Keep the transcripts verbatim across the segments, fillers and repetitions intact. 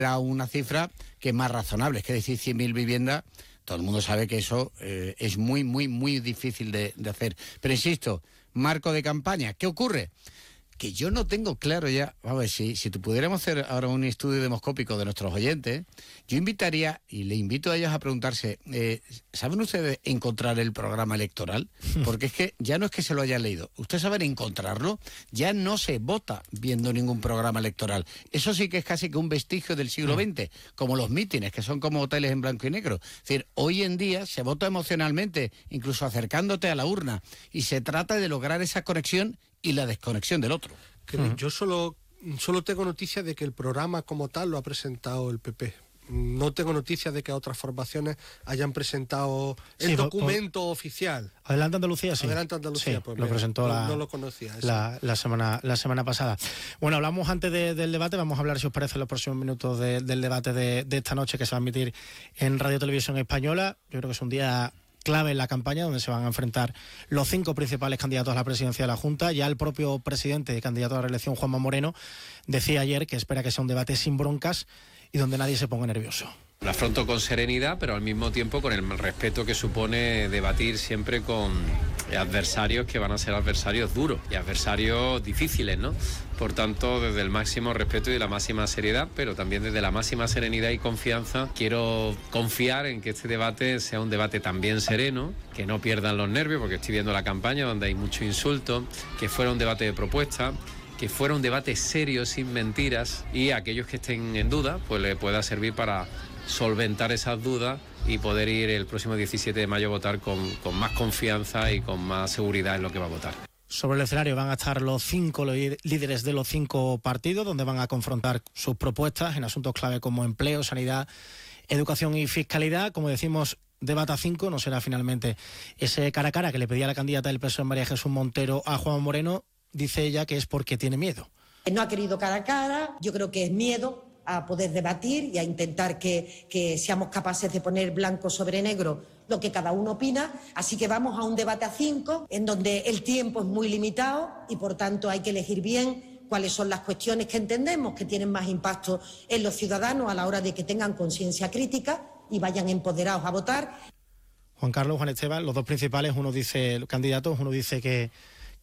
da una cifra que es más razonable, es que decir cien mil viviendas, todo el mundo sabe que eso eh, es muy, muy, muy difícil de, de hacer. Pero insisto, marco de campaña, ¿qué ocurre? Que yo no tengo claro ya, vamos a ver, si, si pudiéramos hacer ahora un estudio demoscópico de nuestros oyentes, yo invitaría, y le invito a ellos a preguntarse, eh, ¿saben ustedes encontrar el programa electoral? Porque es que ya no es que se lo hayan leído, ustedes saben encontrarlo, ya no se vota viendo ningún programa electoral. Eso sí que es casi que un vestigio del siglo veinte, como los mítines, que son como hoteles en blanco y negro. Es decir, hoy en día se vota emocionalmente, incluso acercándote a la urna, y se trata de lograr esa conexión y la desconexión del otro. Uh-huh. Yo solo, solo tengo noticia de que el programa como tal lo ha presentado el P P. No tengo noticia de que otras formaciones hayan presentado el sí, documento por, oficial. Adelante Andalucía, sí. Adelante Andalucía, sí, pues lo mira, presentó no, la, no lo conocía. La, la, semana, la semana pasada. Bueno, hablamos antes de, del debate, vamos a hablar, si os parece, en los próximos minutos de, del debate de, de esta noche que se va a emitir en Radio Televisión Española. Yo creo que es un día clave en la campaña, donde se van a enfrentar los cinco principales candidatos a la presidencia de la Junta. Ya el propio presidente y candidato a la reelección, Juanma Moreno, decía ayer que espera que sea un debate sin broncas y donde nadie se ponga nervioso. Lo afronto con serenidad, pero al mismo tiempo con el respeto que supone debatir siempre con adversarios que van a ser adversarios duros y adversarios difíciles, ¿no? Por tanto, desde el máximo respeto y la máxima seriedad, pero también desde la máxima serenidad y confianza, quiero confiar en que este debate sea un debate también sereno, que no pierdan los nervios, porque estoy viendo la campaña donde hay mucho insulto, que fuera un debate de propuesta, que fuera un debate serio, sin mentiras, y a aquellos que estén en duda, pues le pueda servir para solventar esas dudas y poder ir el próximo diecisiete de mayo a votar con, con más confianza y con más seguridad en lo que va a votar. Sobre el escenario van a estar los cinco líderes de los cinco partidos, donde van a confrontar sus propuestas en asuntos clave como empleo, sanidad, educación y fiscalidad. Como decimos, debate a cinco, no será finalmente ese cara a cara que le pedía la candidata del P S O E, María Jesús Montero, a Juan Moreno. Dice ella que es porque tiene miedo. No ha querido cara a cara, yo creo que es miedo a poder debatir y a intentar que, que seamos capaces de poner blanco sobre negro lo que cada uno opina. Así que vamos a un debate a cinco, en donde el tiempo es muy limitado y por tanto hay que elegir bien cuáles son las cuestiones que entendemos que tienen más impacto en los ciudadanos a la hora de que tengan conciencia crítica y vayan empoderados a votar. Juan Carlos, Juan Esteban, los dos principales, uno dice, los candidatos, uno dice que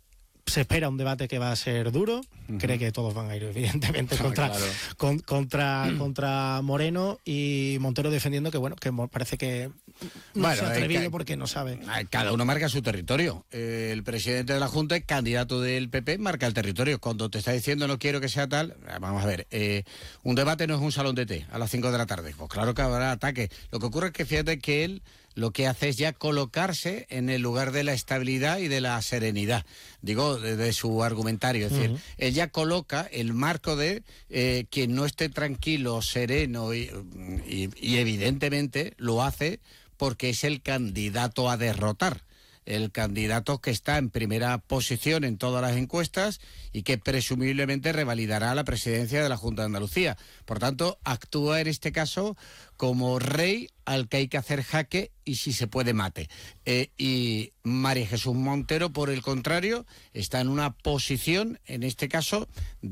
se espera un debate que va a ser duro, uh-huh. cree que todos van a ir evidentemente contra, claro. con, contra, contra Moreno, y Montero defendiendo que bueno, que parece que no bueno, se ha atrevido ca- porque no sabe. Cada uno marca su territorio. Eh, el presidente de la Junta, el candidato del P P, marca el territorio. Cuando te está diciendo no quiero que sea tal, vamos a ver, eh, un debate no es un salón de té a las cinco de la tarde. Pues claro que habrá ataque. Lo que ocurre es que fíjate que él lo que hace es ya colocarse en el lugar de la estabilidad y de la serenidad, digo, de, de su argumentario. Es uh-huh. decir, él ya coloca el marco de eh, quien no esté tranquilo, sereno y, y, y evidentemente lo hace porque es el candidato a derrotar. El candidato que está en primera posición en todas las encuestas y que presumiblemente revalidará la presidencia de la Junta de Andalucía. Por tanto, actúa en este caso como rey al que hay que hacer jaque y, si se puede, mate. Eh, y María Jesús Montero, por el contrario, está en una posición, en este caso,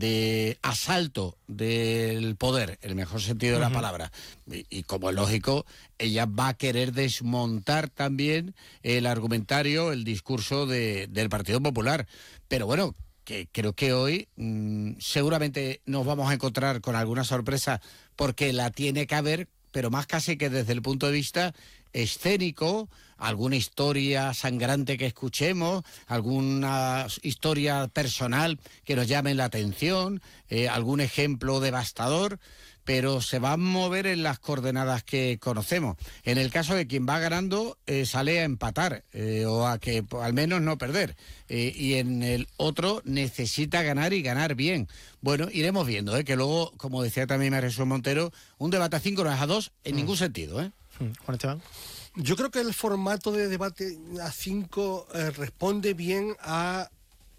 de asalto del poder, en el mejor sentido de la uh-huh. palabra. Y, y como es lógico, ella va a querer desmontar también el argumentario, el discurso de, del Partido Popular. Pero bueno, que creo que hoy mmm, seguramente nos vamos a encontrar con alguna sorpresa, porque la tiene que haber, pero más casi que desde el punto de vista escénico, alguna historia sangrante que escuchemos, alguna historia personal que nos llame la atención, eh, algún ejemplo devastador, pero se va a mover en las coordenadas que conocemos. En el caso de quien va ganando, eh, sale a empatar, eh, o a que al menos no perder. Eh, y en el otro necesita ganar y ganar bien. Bueno, iremos viendo, eh, que luego, como decía también María Jesús Montero, un debate a cinco no es a dos en mm. ningún sentido. ¿eh? Juan Esteban. Yo creo que el formato de debate a cinco eh, responde bien a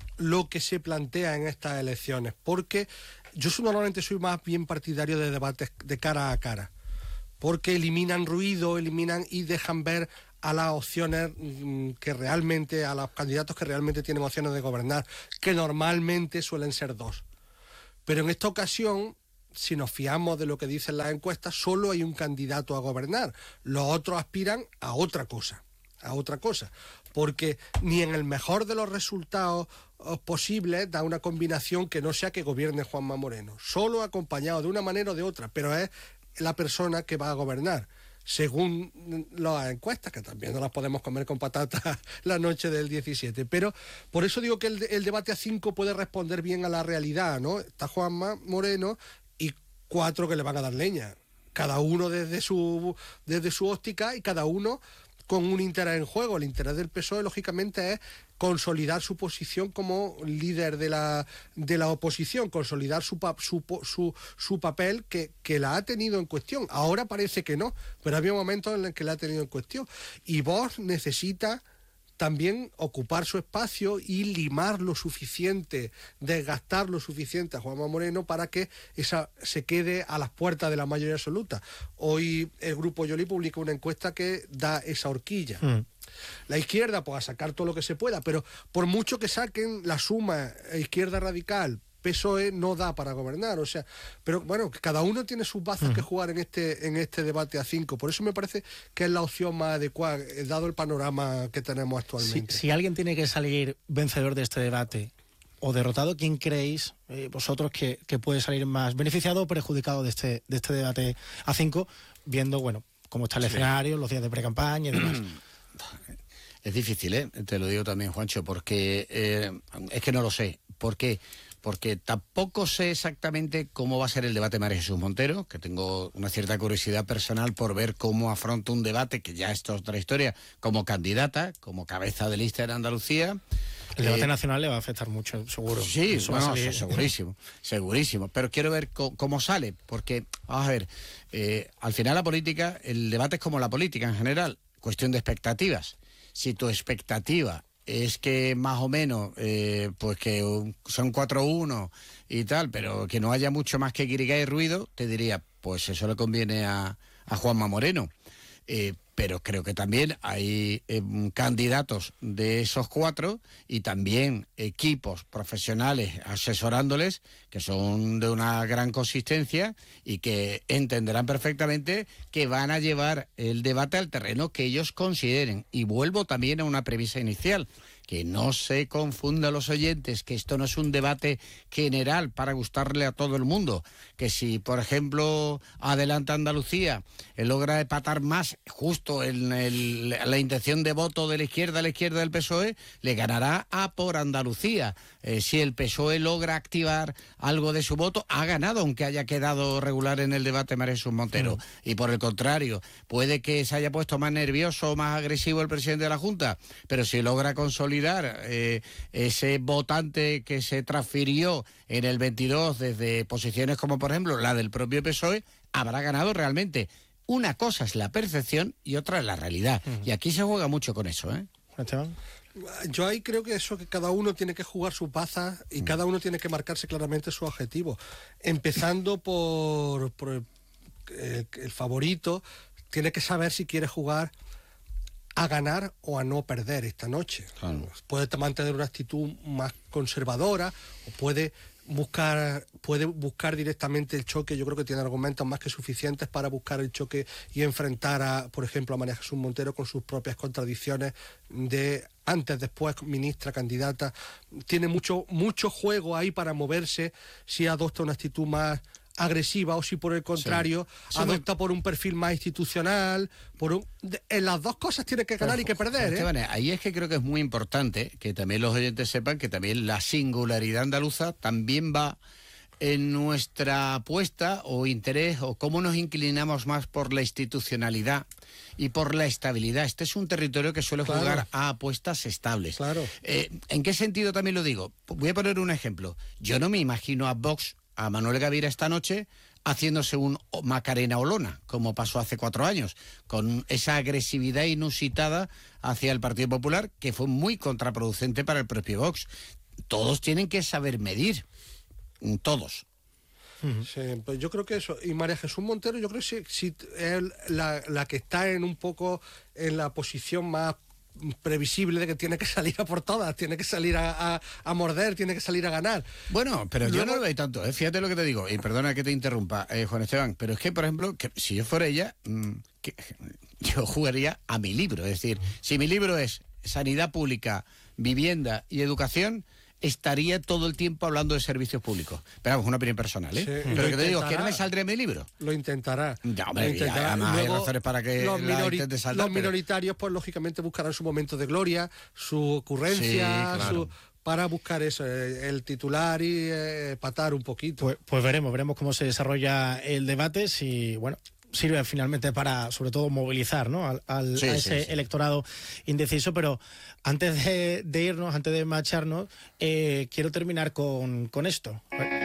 lo que se plantea en estas elecciones, porque yo normalmente soy más bien partidario de debates de cara a cara, porque eliminan ruido, eliminan y dejan ver a las opciones que realmente, a los candidatos que realmente tienen opciones de gobernar, que normalmente suelen ser dos. Pero en esta ocasión si nos fiamos de lo que dicen las encuestas, solo hay un candidato a gobernar. Los otros aspiran a otra cosa, a otra cosa. Porque ni en el mejor de los resultados posibles da una combinación que no sea que gobierne Juanma Moreno. Solo acompañado de una manera o de otra, pero es la persona que va a gobernar. Según las encuestas, que también no las podemos comer con patatas la noche del diecisiete. Pero por eso digo que el, el debate a cinco puede responder bien a la realidad, ¿no? Está Juanma Moreno y cuatro que le van a dar leña. Cada uno desde su, desde su óptica y cada uno con un interés en juego. El interés del P S O E, lógicamente, es consolidar su posición como líder de la, de la oposición, consolidar su, pa, su, su, su papel que, que la ha tenido en cuestión. Ahora parece que no, pero había momentos en los que la ha tenido en cuestión. Y Vox necesita también ocupar su espacio y limar lo suficiente, desgastar lo suficiente a Juanma Moreno para que esa se quede a las puertas de la mayoría absoluta. Hoy el Grupo Yoli publica una encuesta que da esa horquilla. Mm. La izquierda, pues a sacar todo lo que se pueda, pero por mucho que saquen la suma izquierda radical, P S O E no da para gobernar, o sea, pero bueno, cada uno tiene sus bazas uh-huh. que jugar en este en este debate a cinco, por eso me parece que es la opción más adecuada, dado el panorama que tenemos actualmente. Si, si alguien tiene que salir vencedor de este debate o derrotado, ¿quién creéis eh, vosotros que, que puede salir más beneficiado o perjudicado de este, de este debate a cinco, viendo, bueno, cómo está el sí. escenario, los días de pre-campaña y demás? Es difícil, ¿eh? Te lo digo también, Juancho, porque eh, es que no lo sé. ¿Por qué? Porque tampoco sé exactamente cómo va a ser el debate de María Jesús Montero, que tengo una cierta curiosidad personal por ver cómo afronta un debate, que ya esto es otra historia, como candidata, como cabeza de lista en Andalucía. El debate eh, nacional le va a afectar mucho, seguro. Sí, eso bueno, salir... segurísimo, segurísimo. Pero quiero ver co- cómo sale, porque, vamos a ver, eh, al final la política, el debate es como la política en general, cuestión de expectativas. Si tu expectativa es que más o menos, eh, pues que son cuatro uno y tal, pero que no haya mucho más que guirigay y ruido, te diría, pues eso le conviene a, a Juanma Moreno. Eh, pero creo que también hay eh, candidatos de esos cuatro y también equipos profesionales asesorándoles que son de una gran consistencia y que entenderán perfectamente que van a llevar el debate al terreno que ellos consideren. Y vuelvo también a una premisa inicial, que no se confunda a los oyentes, que esto no es un debate general para gustarle a todo el mundo, que si, por ejemplo, Adelante Andalucía eh, logra empatar más justo en el, la intención de voto de la izquierda a la izquierda del P S O E, le ganará a por Andalucía. Eh, si el P S O E logra activar algo de su voto, ha ganado, aunque haya quedado regular en el debate María Jesús Montero. Mm. Y por el contrario, puede que se haya puesto más nervioso o más agresivo el presidente de la Junta, pero si logra consolidar Eh, ese votante que se transfirió en el veintidós desde posiciones como por ejemplo la del propio P S O E, habrá ganado realmente. Una cosa es la percepción y otra es la realidad. Uh-huh. Y aquí se juega mucho con eso, ¿eh? Esteban. Yo ahí creo que eso, que cada uno tiene que jugar sus bazas y uh-huh. cada uno tiene que marcarse claramente su objetivo. Empezando por, por el, el, el favorito, tiene que saber si quiere jugar a ganar o a no perder esta noche. Claro. Puede mantener una actitud más conservadora o puede buscar puede buscar directamente el choque. Yo creo que tiene argumentos más que suficientes para buscar el choque y enfrentar a, por ejemplo, a María Jesús Montero con sus propias contradicciones de antes, después, ministra, candidata. Tiene mucho, mucho juego ahí para moverse si adopta una actitud más agresiva o si por el contrario sí. adopta me... por un perfil más institucional. Por un... En las dos cosas tiene que ganar Pero, y que perder. Esteban, ¿eh? Ahí es que creo que es muy importante que también los oyentes sepan que también la singularidad andaluza también va en nuestra apuesta o interés o cómo nos inclinamos más por la institucionalidad y por la estabilidad. Este es un territorio que suele claro. jugar a apuestas estables. Claro. Eh, ¿En qué sentido también lo digo? Voy a poner un ejemplo. Yo no me imagino a Vox, a Manuel Gavira esta noche, haciéndose un Macarena Olona, como pasó hace cuatro años, con esa agresividad inusitada hacia el Partido Popular, que fue muy contraproducente para el propio Vox. Todos tienen que saber medir, todos. Sí, pues yo creo que eso. Y María Jesús Montero, yo creo que sí, sí es la, la que está en un poco en la posición más previsible de que tiene que salir a por todas, tiene que salir a, a, a morder, tiene que salir a ganar. Bueno, pero Luego, yo no lo veo tanto, ¿eh? Fíjate lo que te digo, y perdona que te interrumpa, eh, Juan Esteban, pero es que, por ejemplo, que si yo fuera ella, mmm, que, yo jugaría a mi libro, es decir, si mi libro es sanidad pública, vivienda y educación, estaría todo el tiempo hablando de servicios públicos. Pero vamos, una opinión personal, ¿eh? Sí, pero que te digo, intentará. ¿quién me saldrá en mi libro? Lo intentará. Ya, hombre, Lo intentará. y además Luego, hay razones para que los, la minori- intente saltar, los pero- minoritarios, pues lógicamente buscarán su momento de gloria, su ocurrencia, Sí, claro. su, para buscar eso, eh, el titular y eh, patar un poquito. Pues, pues veremos, veremos cómo se desarrolla el debate, si, bueno, sirve finalmente para, sobre todo, movilizar, ¿no?, al, al- Sí, a sí, ese sí. electorado indeciso. Pero antes de, de irnos, antes de marcharnos, eh, quiero terminar con, con esto.